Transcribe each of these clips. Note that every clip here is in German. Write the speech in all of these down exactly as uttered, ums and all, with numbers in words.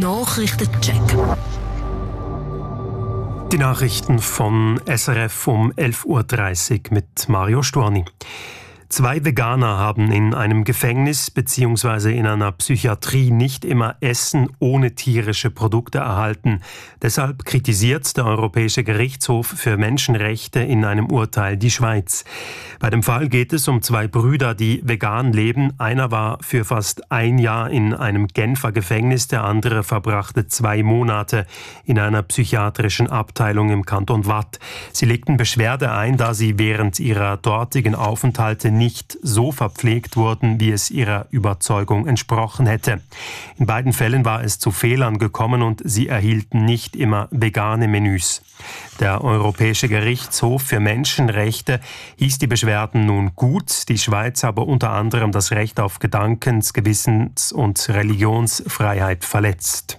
Nachrichtencheck. Die Nachrichten von S R F um elf Uhr dreißig mit Mario Storni. Zwei Veganer haben in einem Gefängnis bzw. in einer Psychiatrie nicht immer Essen ohne tierische Produkte erhalten. Deshalb kritisiert der Europäische Gerichtshof für Menschenrechte in einem Urteil die Schweiz. Bei dem Fall geht es um zwei Brüder, die vegan leben. Einer war für fast ein Jahr in einem Genfer Gefängnis, der andere verbrachte zwei Monate in einer psychiatrischen Abteilung im Kanton Waadt. Sie legten Beschwerde ein, da sie während ihrer dortigen Aufenthalte nicht so verpflegt wurden, wie es ihrer Überzeugung entsprochen hätte. In beiden Fällen war es zu Fehlern gekommen und sie erhielten nicht immer vegane Menüs. Der Europäische Gerichtshof für Menschenrechte hieß die Beschwerden nun gut. Die Schweiz habe unter anderem das Recht auf Gedankens-, Gewissens- und Religionsfreiheit verletzt.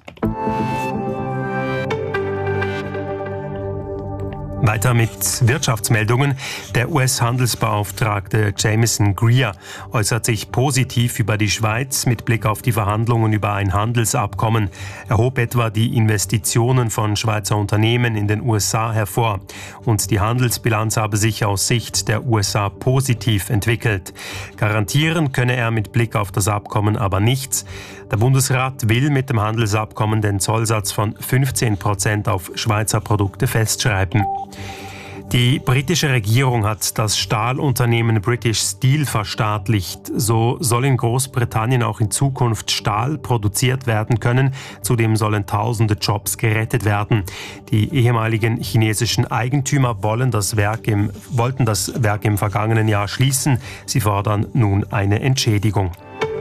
Weiter mit Wirtschaftsmeldungen. Der U S-Handelsbeauftragte Jameson Greer äußert sich positiv über die Schweiz mit Blick auf die Verhandlungen über ein Handelsabkommen. Er hob etwa die Investitionen von Schweizer Unternehmen in den U S A hervor. Und die Handelsbilanz habe sich aus Sicht der U S A positiv entwickelt. Garantieren könne er mit Blick auf das Abkommen aber nichts. Der Bundesrat will mit dem Handelsabkommen den Zollsatz von fünfzehn Prozent auf Schweizer Produkte festschreiben. Die britische Regierung hat das Stahlunternehmen British Steel verstaatlicht. So soll in Großbritannien auch in Zukunft Stahl produziert werden können. Zudem sollen tausende Jobs gerettet werden. Die ehemaligen chinesischen Eigentümer wollen das Werk im, wollten das Werk im vergangenen Jahr schließen. Sie fordern nun eine Entschädigung.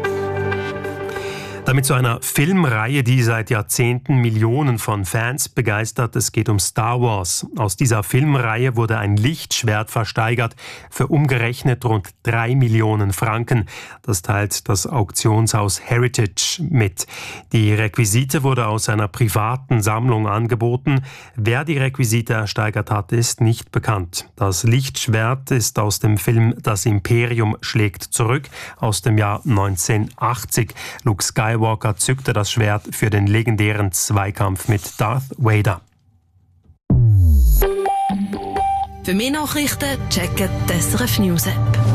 Damit zu einer Filmreihe, die seit Jahrzehnten Millionen von Fans begeistert. Es geht um Star Wars. Aus dieser Filmreihe wurde ein Lichtschwert versteigert für umgerechnet rund drei Millionen Franken. Das teilt das Auktionshaus Heritage mit. Die Requisite wurde aus einer privaten Sammlung angeboten. Wer die Requisite ersteigert hat, ist nicht bekannt. Das Lichtschwert ist aus dem Film Das Imperium schlägt zurück aus dem Jahr neunzehnhundertachtzig. Luke Skywalker Skywalker zückte das Schwert für den legendären Zweikampf mit Darth Vader. Für mehr Nachrichten checken die S R F News App.